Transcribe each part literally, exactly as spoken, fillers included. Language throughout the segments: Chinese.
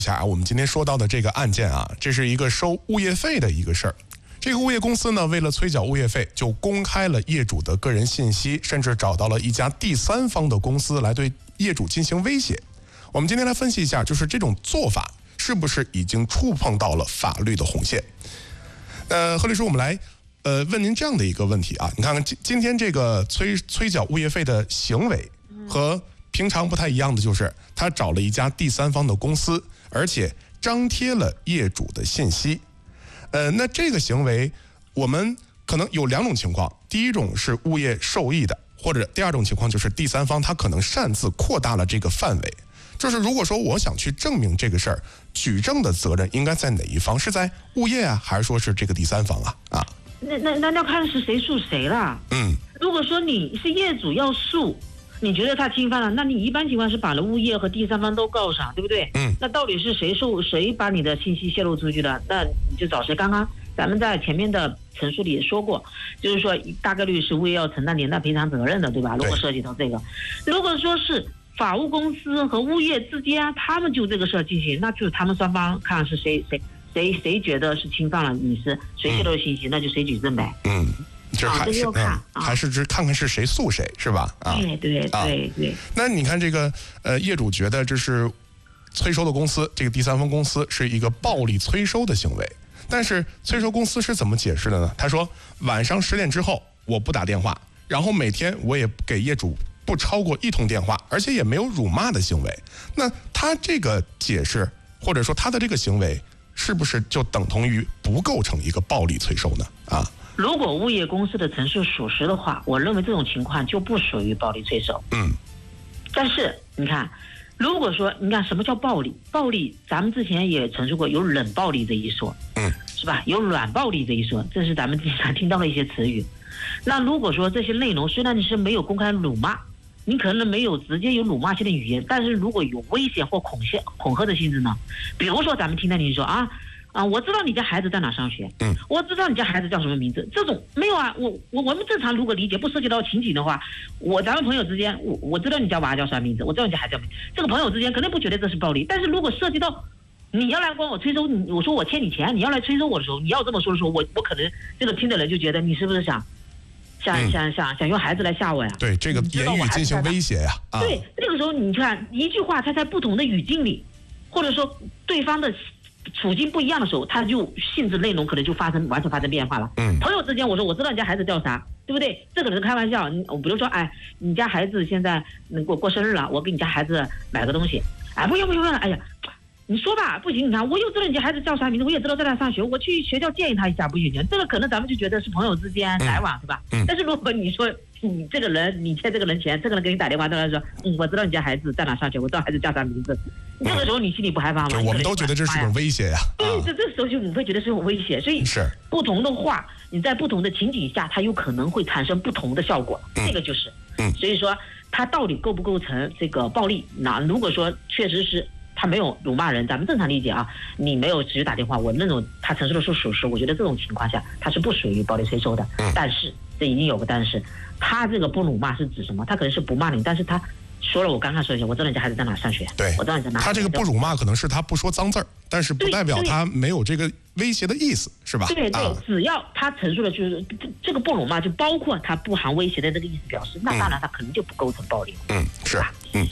下啊，我们今天说到的这个案件啊，这是一个收物业费的一个事儿。这个物业公司呢，为了催缴物业费，就公开了业主的个人信息，甚至找到了一家第三方的公司来对业主进行威胁。我们今天来分析一下，就是这种做法是不是已经触碰到了法律的红线？呃，何律师，我们来呃问您这样的一个问题啊，你看看今今天这个催催缴物业费的行为和平常不太一样的，就是他找了一家第三方的公司，而且张贴了业主的信息。呃，那这个行为我们可能有两种情况，第一种是物业受益的，或者第二种情况就是第三方他可能擅自扩大了这个范围。就是如果说我想去证明这个事儿，举证的责任应该在哪一方？是在物业啊，还是说是这个第三方啊？啊？ 那那那要看是谁诉谁了。 嗯， 如果说你是业主要诉，你觉得他侵犯了，那你一般情况是把了物业和第三方都告上，对不对？ 嗯。 那到底是谁受谁把你的信息泄露出去的？那你就找谁。刚刚咱们在前面的陈述里也说过，就是说大概率是物业要承担连带赔偿责任的，对吧？如果涉及到这个，如果说是法务公司和物业之间，他们就这个事儿进行，那就是他们双方看是谁谁谁谁觉得是侵犯了隐私，谁泄露信息，嗯、那就谁举证呗。嗯。 这还是、啊嗯、还是只看看是谁诉谁，是吧？ 啊，对对对对。 那你看这个呃，业主觉得这是催收的公司，这个第三方公司是一个暴力催收的行为，但是催收公司是怎么解释的呢？他说晚上十点之后我不打电话，然后每天我也给业主不超过一通电话，而且也没有辱骂的行为。那他这个解释或者说他的这个行为，是不是就等同于不构成一个暴力催收呢？啊？ 如果物业公司的陈述属实的话，我认为这种情况就不属于暴力催收。 嗯。 但是你看，如果说你看什么叫暴力？暴力，咱们之前也陈述过，有冷暴力这一说， 嗯， 是吧？有软暴力这一说，这是咱们经常听到的一些词语。那如果说这些内容虽然你是没有公开辱骂，你可能没有直接有辱骂性的语言，但是如果有威胁或恐吓、恐吓的性质呢？比如说咱们听到你说啊。啊，我知道你家孩子在哪上学， 嗯， 我知道你家孩子叫什么名字，这种没有啊，我我我们正常如果理解不涉及到情景的话，我咱们朋友之间，我我知道你家娃叫啥名字，我知道你家孩子叫名字，这个朋友之间肯定不觉得这是暴力，但是如果涉及到你要来管我催收，你我说我欠你钱，你要来催收我的时候，你要这么说的时候，我我可能这个听的人就觉得你是不是想想、嗯、想想想用孩子来吓我呀？ 对，这个言语进行威胁呀、啊。 对，那个时候你看一句话，它在不同的语境里，或者说对方的处境不一样的时候，他就性质内容可能就发生完全发生变化了。 嗯， 朋友之间，我说我知道你家孩子叫啥，对不对？这个人开玩笑，我比如说，哎，你家孩子现在过过生日了，我给你家孩子买个东西，哎，不用不用不用，哎呀，你说吧，不行，你看我又知道你家孩子叫啥名字，我也知道在哪上学，我去学校见他一下不行行？这个可能咱们就觉得是朋友之间来往，是吧？ 嗯。 但是如果你说你这个人，你欠这个人钱，这个人给你打电话，他来说，嗯，我知道你家孩子在哪上学，我知道孩子叫啥名字。这个时候你心里不害怕吗？ 我们都觉得这是种威胁呀、啊。 对，这这时候就你会觉得是种威胁，所以是不同的话，你在不同的情景下，它有可能会产生不同的效果。 嗯、 这个就是， 嗯， 所以说它到底构不构成这个暴力？那如果说确实是他没有辱骂人，咱们正常理解啊，你没有直接打电话，我那种他陈述的是属实，我觉得这种情况下他是不属于暴力催收的。 嗯、 但是这已经有个但是，他这个不辱骂是指什么？他可能是不骂你，但是他说了我刚刚说一下，我知道你家孩子在哪上学， 对， 我知道你在哪。 他这个不辱骂可能是他不说脏字儿，但是不代表他没有这个威胁的意思，是吧？ 对对、 啊， 只要他陈述的就是这个不辱骂，就包括他不含威胁的这个意思表示，那当然他可能就不构成暴力。 嗯，是吧？嗯。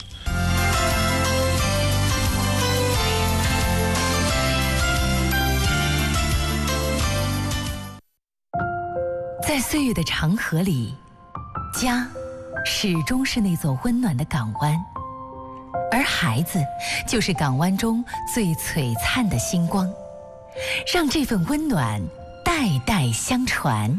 在岁月的长河里，家始终是那座温暖的港湾，而孩子就是港湾中最璀璨的星光，让这份温暖代代相传。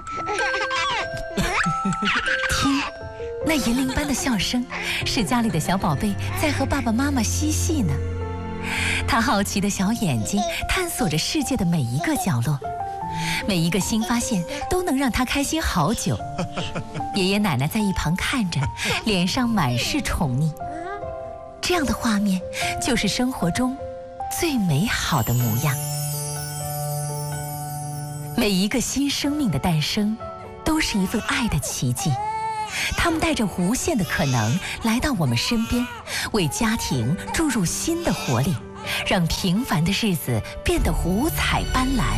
听，那银铃般的笑声，是家里的小宝贝在和爸爸妈妈嬉戏呢。他好奇的小眼睛探索着世界的每一个角落，每一个新发现都能让他开心好久。爷爷奶奶在一旁看着，脸上满是宠溺。这样的画面就是生活中最美好的模样。每一个新生命的诞生都是一份爱的奇迹，他们带着无限的可能来到我们身边，为家庭注入新的活力， 让平凡的日子变得五彩斑斓。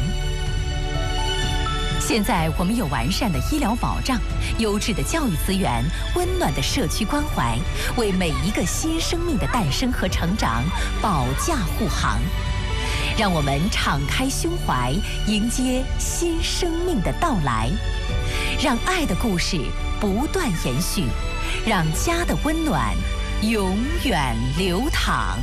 现在我们有完善的医疗保障、优质的教育资源、温暖的社区关怀，为每一个新生命的诞生和成长保驾护航。让我们敞开胸怀，迎接新生命的到来，让爱的故事不断延续，让家的温暖永远流淌。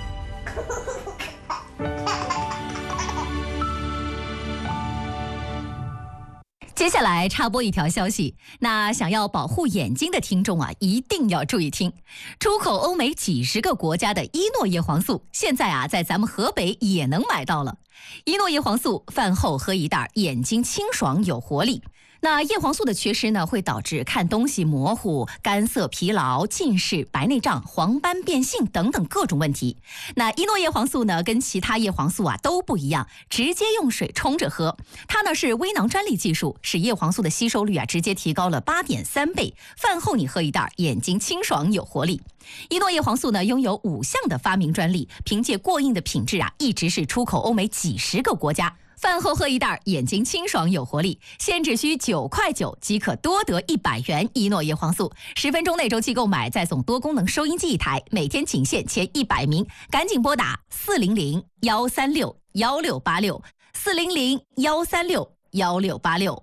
接下来插播一条消息，那想要保护眼睛的听众啊，一定要注意听。出口欧美几十个国家的伊诺叶黄素，现在啊，在咱们河北也能买到了。伊诺叶黄素饭后喝一袋，眼睛清爽有活力。那叶黄素的缺失呢，会导致看东西模糊、干涩、疲劳、近视、白内障、黄斑变性等等各种问题。那伊诺叶黄素呢，跟其他叶黄素啊都不一样，直接用水冲着喝。它呢是微囊专利技术，使叶黄素的吸收率啊直接提高了八点三倍。饭后你喝一袋，眼睛清爽有活力。伊诺叶黄素呢拥有五项的发明专利，凭借过硬的品质啊，一直是出口欧美几十个国家。饭后喝一袋，眼睛清爽有活力，现只需九块九即可多得一百元伊诺叶黄素。十分钟内周期购买，再送多功能收音机一台，每天仅限前一百名，赶紧拨打四零零幺三六幺六八六四零零幺三六幺六八六。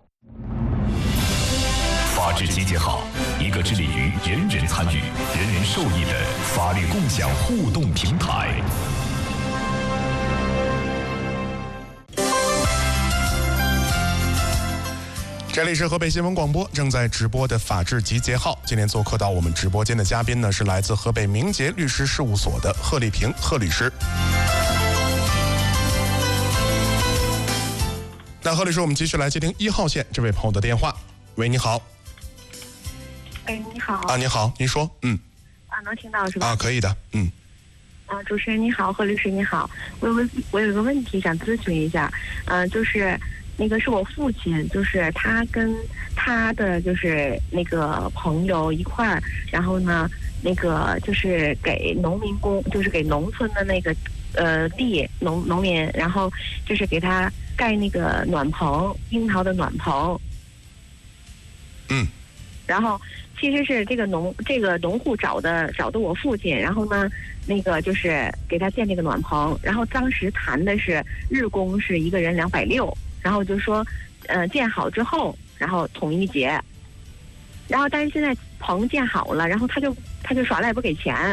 法治集结号，一个致力于人人参与、人人受益的法律共享互动平台。 这里是河北新闻广播正在直播的法治集结号。今天做客到我们直播间的嘉宾呢，是来自河北明杰律师事务所的贺丽萍贺律师。那贺律师，我们继续来接听一号线这位朋友的电话。喂，你好。 哎，你好。 啊，你好，您说。嗯。 啊，能听到是吧？ 啊，可以的。嗯。 啊，主持人你好，贺律师你好，我有个我有个问题想咨询一下，嗯、呃，就是。那个是我父亲，就是他跟他的就是那个朋友一块儿，然后呢，那个就是给农民工，就是给农村的那个呃地农农民，然后就是给他盖那个暖棚，樱桃的暖棚。 嗯。 然后其实是这个农这个农户找的找的我父亲，然后呢，那个就是给他建这个暖棚，然后当时谈的是日工是一个人两百六。然后就说，呃，建好之后，然后统一结。然后，但是现在棚建好了，然后他就他就耍赖不给钱。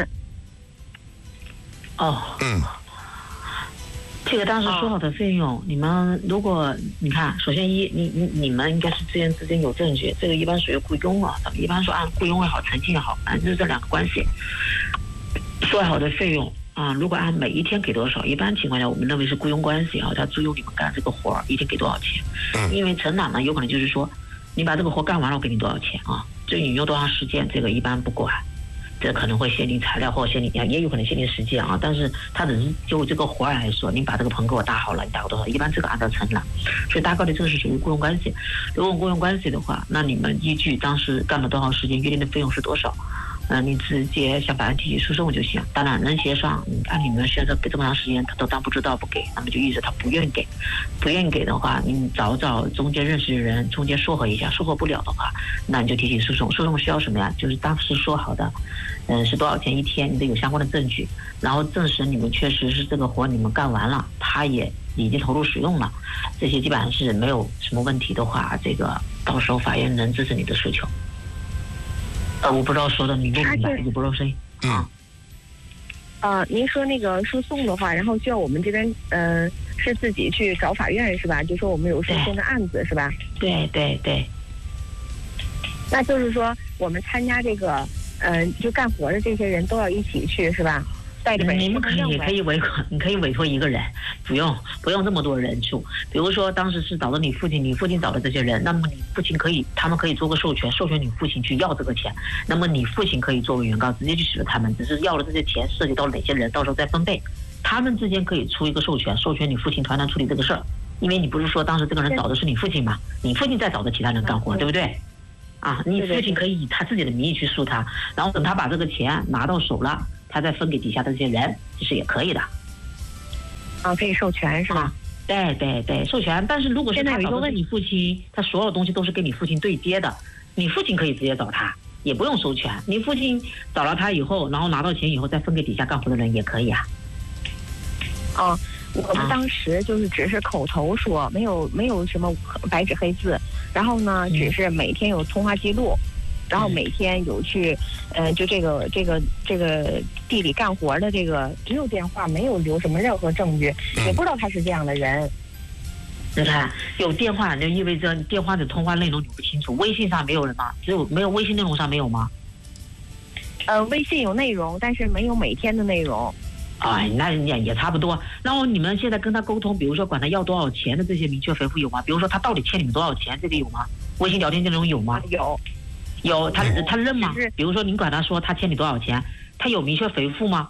哦， 嗯， 这个当时说好的费用，哦、你们如果你看，首先一，你你你们应该是之间之间有证据，这个一般属于雇佣啊，咱们一般说按雇佣也好，诚信也好，反正就是这两个关系。说好的费用。啊、嗯，如果按每一天给多少，一般情况下我们认为是雇佣关系啊，他租用你们干这个活儿，一天给多少钱？嗯，因为承揽呢，有可能就是说，你把这个活干完了，我给你多少钱啊？至于你用多长时间，这个一般不管，这可能会限定材料或者限定，也有可能限定时间啊。但是他只是就这个活儿来说，你把这个棚给我搭好了，你打个多少？一般这个按照承揽，所以大概率这个是属于雇佣关系。如果雇佣关系的话，那你们依据当时干了多少时间，约定的费用是多少？嗯、呃，你直接向法院提起诉讼就行。当然，能协商，按你们现在给这么长时间，他都当不知道不给，那么就意思他不愿意给。不愿意给的话，你找找中间认识的人，中间说和一下，说和不了的话，那你就提起诉讼。诉讼需要什么呀？就是当时说好的，嗯、呃，是多少钱一天，你得有相关的证据，然后证实你们确实是这个活你们干完了，他也已经投入使用了，这些基本上是没有什么问题的话，这个到时候法院能支持你的诉求。呃，我不知道说的明不明白，也不知道谁啊。 呃，您说那个诉讼的话，然后需要我们这边呃是自己去找法院是吧？就说我们有诉讼的案子是吧？ 对对对。 那就是说我们参加这个呃就干活的这些人都要一起去是吧？带着本你们可以也可以委托，你可以委托一个人，不用不用这么多人数。比如说当时是找到你父亲，你父亲找的这些人，那么你父亲可以，他们可以做个授权，授权你父亲去要这个钱。那么你父亲可以作为原告直接去使了他们，只是要了这些钱涉及到哪些人，到时候再分配。他们之间可以出一个授权，授权你父亲团团处理这个事儿。因为你不是说当时这个人找的是你父亲嘛，你父亲再找的其他人干活，对不对？啊，你父亲可以以他自己的名义去诉他，然后等他把这个钱拿到手了，他再分给底下的这些人，这是也可以的。 啊，可以授权是吧？ 啊对对对，授权。但是如果是他找的是你父亲，他所有东西都是跟你父亲对接的，你父亲可以直接找他，也不用授权。你父亲找了他以后，然后拿到钱以后再分给底下干活的人也可以啊。 哦，我们当时就是只是口头说，没有没有什么白纸黑字，然后呢，只是每天有通话记录。然后每天有去，嗯、呃，就这个这个这个地里干活的这个，只有电话，没有留什么任何证据，也不知道他是这样的人。 你看，有电话就意味着电话的通话内容你不清楚，微信上没有人吗？只有没有微信内容上没有吗？ 呃，微信有内容，但是没有每天的内容。 哎，那也也差不多。然后你们现在跟他沟通，比如说管他要多少钱的这些明确回复有吗？比如说他到底欠你们多少钱，这个有吗？微信聊天内容有吗？ 有。 有他他认吗？比如说您管他说他欠你多少钱，他有明确回复吗？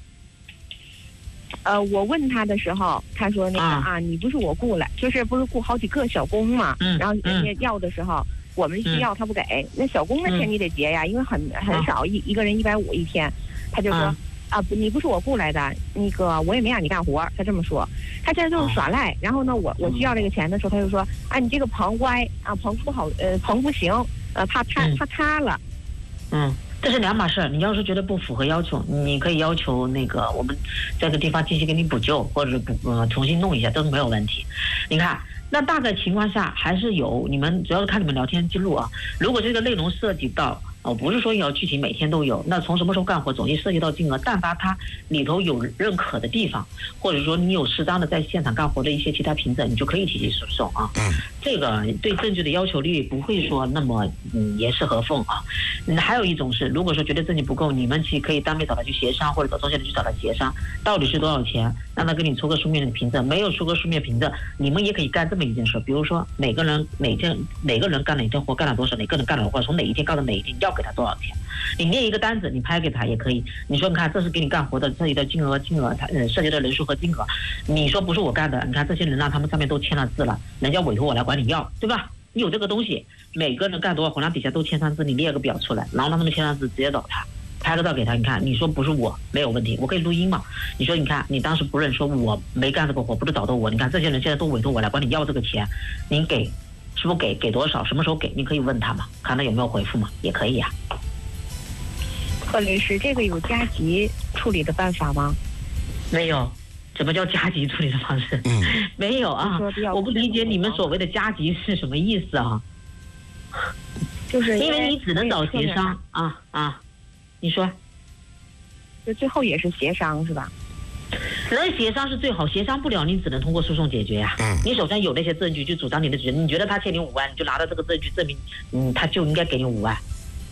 呃，我问他的时候，他说那个啊, 啊，你不是我雇来，就是不是雇好几个小工嘛？嗯。然后人家要的时候，嗯、我们需要他不给，嗯、那小工的钱你得结呀，嗯、因为很很少，一、嗯、一个人一百五一天，他就说、嗯、啊，你不是我雇来的，那个我也没让你干活，他这么说。他现在就是耍赖，然后呢，我我需要这个钱的时候，他就说啊，你这个棚歪啊，棚不好，呃，棚不行。呃，怕塌，怕塌了。 嗯，这是两码事。你要是觉得不符合要求，你可以要求那个我们这个地方进行给你补救，或者补呃重新弄一下，都是没有问题。你看，那大概情况下还是有你们，主要是看你们聊天记录啊。如果这个内容涉及到哦，不是说要具体每天都有，那从什么时候干活，总计涉及到金额，但凡它里头有认可的地方，或者说你有适当的在现场干活的一些其他凭证，你就可以提起诉讼啊。嗯，这个对证据的要求率不会说那么嗯严丝合缝啊。嗯，还有一种是，如果说觉得证据不够，你们其实可以单位找他去协商，或者找中介人去找他协商，到底是多少钱，让他给你出个书面的凭证。没有出个书面凭证，你们也可以干这么一件事，比如说哪个人哪天哪个人干哪天活干了多少，哪个人干了活从哪一天干到哪一天要给他多少钱，你列一个单子，你拍给他也可以。你说你看，这是给你干活的，这里的金额金额，他呃涉及的人数和金额，你说不是我干的，你看这些人让他们上面都签了字了，人家委托我来管你要，对吧？你有这个东西，每个人干多少活，然后底下都签上字，你列个表出来，然后让他们签上字，直接找他，拍个照给他，你看，你说不是我没有问题，我可以录音嘛？你说你看，你当时不认，说我没干这个活，不是找的我，你看这些人现在都委托我来管你要这个钱，您给。是不是给给多少？什么时候给？你可以问他嘛，看他有没有回复嘛，也可以呀、啊。 贺律师，这个有加急处理的办法吗？ 没有。什么叫加急处理的方式？嗯，没有啊。我不理解你们所谓的加急是什么意思啊？ 就是因为你只能找协商啊啊！你说， 就最后也是协商是吧？ 能协商是最好，协商不了，你只能通过诉讼解决呀、啊。嗯，你手上有那些证据，就主张你的主张。你觉得他欠你五万，你就拿到这个证据证明，嗯，他就应该给你五万。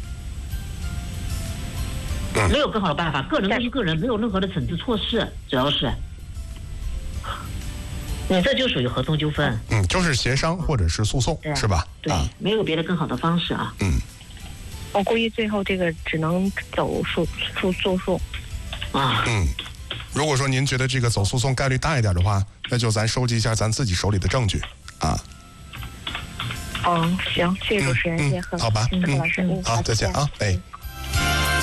没有更好的办法，个人都是个人，没有任何的惩治措施，主要是，你这就属于合同纠纷。 嗯，就是协商或者是诉讼，是吧？ 对，啊、没有别的更好的方式啊。 嗯， 我估计最后这个只能走诉诉诉讼。 啊， 嗯。如果说您觉得这个走诉讼概率大一点的话，那就咱收集一下咱自己手里的证据，啊。 嗯，行，谢谢主持人，谢谢何好吧， 何老师， 好，再见啊，哎。